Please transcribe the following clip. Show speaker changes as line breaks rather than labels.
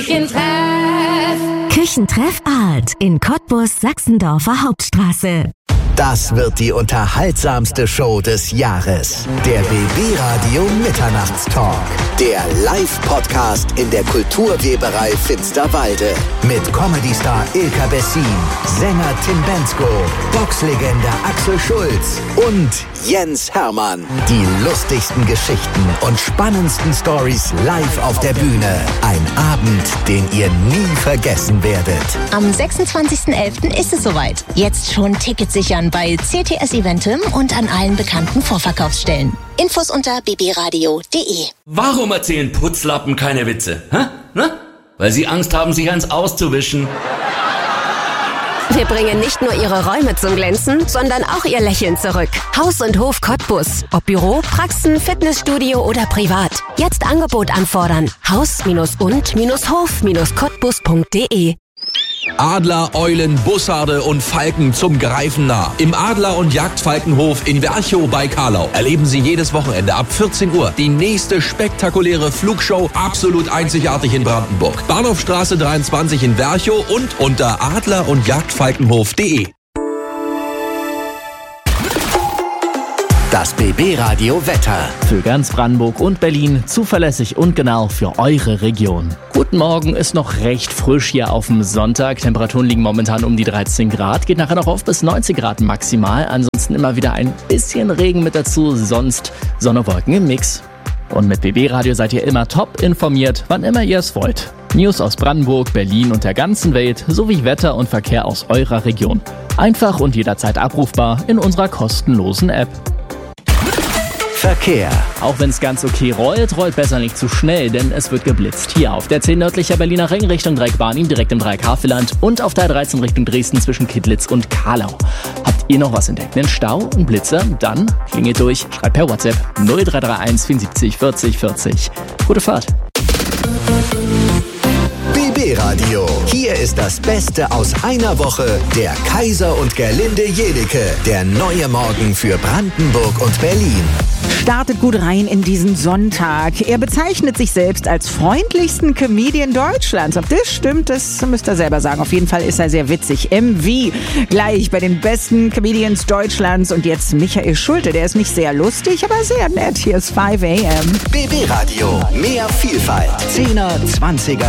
Küchentreff Art in Cottbus, Sachsendorfer Hauptstraße.
Das wird die unterhaltsamste Show des Jahres. Der BB Radio Mitternachtstalk. Der Live-Podcast in der Kulturweberei Finsterwalde. Mit Comedy-Star Ilka Bessin, Sänger Tim Bendzko, Boxlegende Axel Schulz und Jens Hermann. Die lustigsten Geschichten und spannendsten Stories live auf der Bühne. Ein Abend, den ihr nie vergessen werdet.
Am 26.11. ist es soweit. Jetzt schon Tickets sichern bei CTS Eventim und an allen bekannten Vorverkaufsstellen. Infos unter bbradio.de.
Warum erzählen Putzlappen keine Witze? Hä? Na? Weil sie Angst haben, sich eins auszuwischen.
Wir bringen nicht nur Ihre Räume zum Glänzen, sondern auch Ihr Lächeln zurück. Haus und Hof Cottbus. Ob Büro, Praxen, Fitnessstudio oder privat. Jetzt Angebot anfordern. Haus-und-Hof-Cottbus.de.
Adler, Eulen, Bussarde und Falken zum Greifen nah. Im Adler- und Jagdfalkenhof in Werchow bei Karlau erleben Sie jedes Wochenende ab 14 Uhr die nächste spektakuläre Flugshow, absolut einzigartig in Brandenburg. Bahnhofstraße 23 in Werchow und unter adler- und jagdfalkenhof.de.
Das BB Radio Wetter.
Für ganz Brandenburg und Berlin zuverlässig und genau für eure Region. Guten Morgen, ist noch recht frisch hier auf dem Sonntag. Temperaturen liegen momentan um die 13 Grad, geht nachher noch auf bis 19 Grad maximal. Ansonsten immer wieder ein bisschen Regen mit dazu, sonst Sonne, Wolken im Mix. Und mit BB Radio seid ihr immer top informiert, wann immer ihr es wollt. News aus Brandenburg, Berlin und der ganzen Welt sowie Wetter und Verkehr aus eurer Region. Einfach und jederzeit abrufbar in unserer kostenlosen App.
Verkehr.
Auch wenn es ganz okay rollt besser nicht zu schnell, denn es wird geblitzt. Hier auf der 10 nördlicher Berliner Ring Richtung Dreieck-Barnim, direkt im Dreieck-Havelland und auf der 13 Richtung Dresden zwischen Kittlitz und Karlau. Habt ihr noch was entdeckt? Einen Stau und Blitzer? Dann klingelt durch, schreibt per WhatsApp 0331 74 40 40. Gute Fahrt.
BB Radio. Hier ist das Beste aus einer Woche. Der Kaiser und Gerlinde Jedecke. Der neue Morgen für Brandenburg und Berlin.
Startet gut rein in diesen Sonntag. Er bezeichnet sich selbst als freundlichsten Comedian Deutschlands. Ob das stimmt, das müsst ihr selber sagen. Auf jeden Fall ist er sehr witzig. MV gleich bei den besten Comedians Deutschlands. Und jetzt Michael Schulte. Der ist nicht sehr lustig, aber sehr nett. Hier ist 5 AM.
BB Radio. Mehr Vielfalt. 10er, 20er,